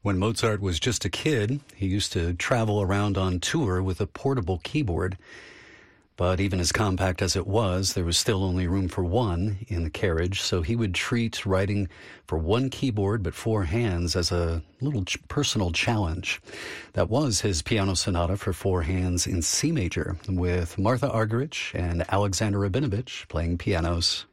When Mozart was just a kid, he used to travel around on tour with a portable keyboard. But even as compact as it was, there was still only room for one in the carriage, so he would treat writing for one keyboard but four hands as a little personal challenge. That was his piano sonata for four hands in C major, with Martha Argerich and Alexander Rabinovich playing pianos.